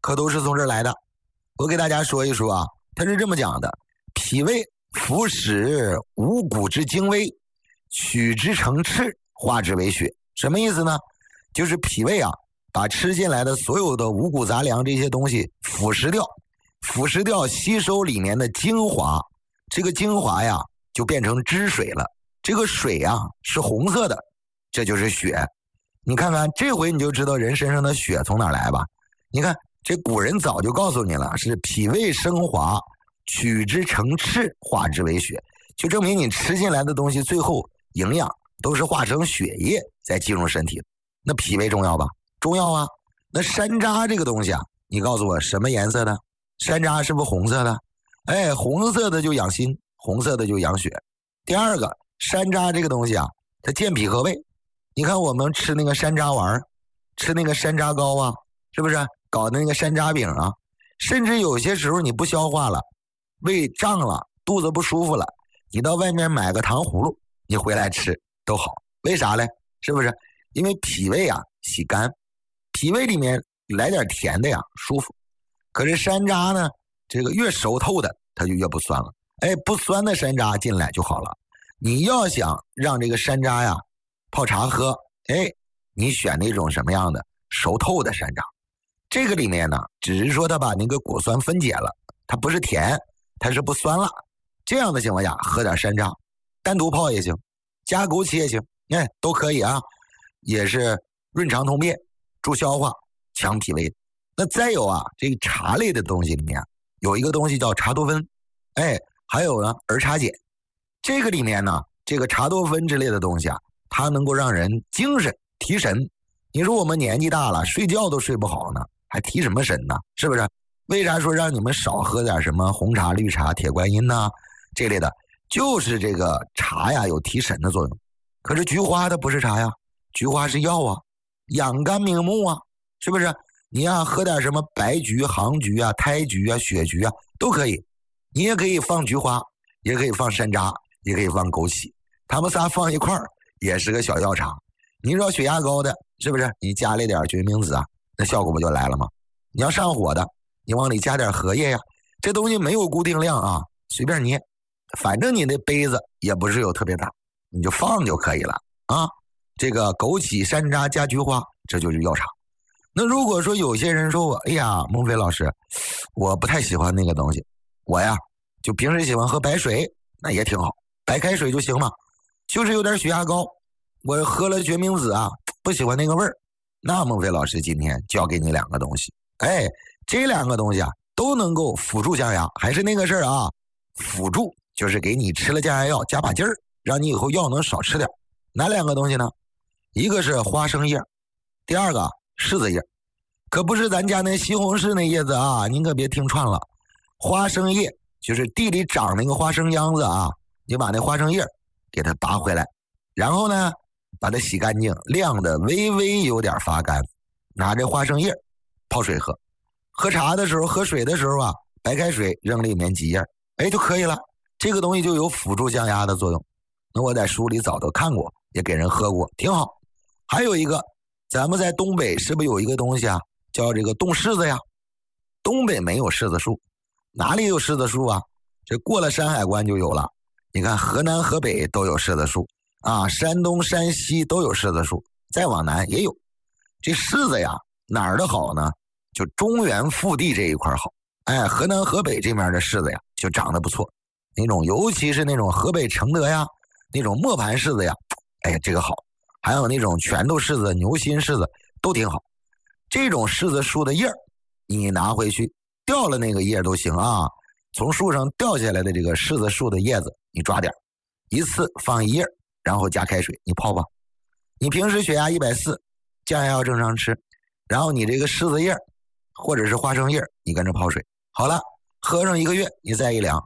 可都是从这儿来的。我给大家说一说啊，它是这么讲的：脾胃服食五谷之精微，取之成赤，化之为血。什么意思呢？就是脾胃啊，把吃进来的所有的五谷杂粮这些东西腐蚀掉，吸收里面的精华，这个精华呀就变成汁水了。这个水啊是红色的，这就是血。你看看这回你就知道人身上的血从哪来吧。你看这古人早就告诉你了，是脾胃升华，取之成赤，化之为血，就证明你吃进来的东西最后营养都是化成血液再进入身体。那脾胃重要吧？重要啊。那山楂这个东西啊，你告诉我什么颜色的？山楂是不是红色的？哎，红色的就养心，红色的就养血。第二个，山楂这个东西啊，它健脾和胃。你看我们吃那个山楂丸，吃那个山楂糕啊，是不是搞那个山楂饼啊？甚至有些时候你不消化了，胃胀了，肚子不舒服了，你到外面买个糖葫芦，你回来吃都好。为啥嘞？是不是？因为脾胃啊喜甘，脾胃里面来点甜的呀舒服。可是山楂呢，这个越熟透的它就越不酸了。哎，不酸的山楂进来就好了。你要想让这个山楂呀泡茶喝，哎，你选那种什么样的熟透的山楂？这个里面呢，只是说它把那个果酸分解了，它不是甜，它是不酸了。这样的情况下，喝点山楂，单独泡也行，加枸杞也行，哎，都可以啊，也是润肠通便、助消化、强脾胃。那再有啊，这个茶类的东西里面有一个东西叫茶多酚，哎，还有呢儿茶碱。这个里面呢，这个茶多酚之类的东西啊，它能够让人精神提神。你说我们年纪大了，睡觉都睡不好呢，还提什么神呢？是不是？为啥说让你们少喝点什么红茶、绿茶、铁观音呐这类的？就是这个茶呀有提神的作用。可是菊花它不是茶呀，菊花是药啊，养肝明目啊，是不是？你呀喝点什么白菊、杭菊啊、胎菊啊、雪菊啊都可以。你也可以放菊花，也可以放山楂，也可以放枸杞，它们仨放一块儿也是个小药茶。你知道血压高的，是不是？你加了点决明子啊，那效果不就来了吗？你要上火的，你往里加点荷叶呀。这东西没有固定量啊，随便捏，反正你那杯子也不是有特别大，你就放就可以了啊。这个枸杞、山楂加菊花，这就是药茶。那如果说有些人说我，哎呀，孟非老师，我不太喜欢那个东西，我呀就平时喜欢喝白水，那也挺好，白开水就行嘛。就是有点血压高，我喝了决明子啊，不喜欢那个味儿。那孟非老师今天教给你两个东西，哎，这两个东西啊都能够辅助降压，还是那个事儿啊，辅助就是给你吃了降压药加把劲儿，让你以后药能少吃点。哪两个东西呢？一个是花生叶，第二个柿子叶，可不是咱家那西红柿那叶子啊，您可别听串了。花生叶就是地里长那个花生秧子啊，你把那花生叶给它拔回来，然后呢把它洗干净，晾的微微有点发干，拿这花生叶泡水喝。喝茶的时候，喝水的时候啊，白开水扔里面几叶，哎就可以了。这个东西就有辅助降压的作用。那我在书里早都看过，也给人喝过，挺好。还有一个，咱们在东北是不是有一个东西啊，叫这个冻柿子呀？东北没有柿子树，哪里有柿子树啊？这过了山海关就有了。你看河南河北都有柿子树啊，山东山西都有柿子树，再往南也有。这柿子呀哪儿的好呢？就中原腹地这一块好。哎，河南河北这面的柿子呀就长得不错，那种尤其是那种河北承德呀那种磨盘柿子呀，哎这个好。还有那种拳头柿子、牛心柿子都挺好。这种柿子树的叶儿你拿回去掉了那个叶都行啊，从树上掉下来的这个柿子树的叶子你抓点，一次放一叶，然后加开水你泡吧。你平时血压140，降压药正常吃，然后你这个柿子叶或者是花生叶你跟着泡水，好了，喝上1个月你再一量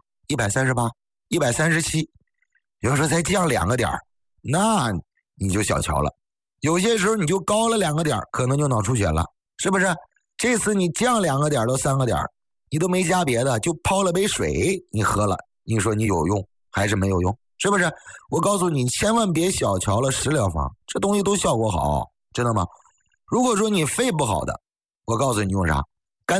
138、137，有人说才降2个点，那你就小瞧了。有些时候你就高了2个点，可能就脑出血了，是不是？这次你降2个点到3个点，你都没加别的，就泡了杯水你喝了，你说你有用还是没有用？是不是？我告诉你，千万别小瞧了食疗方，这东西都效果好，知道吗？如果说你肺不好的，我告诉你用啥？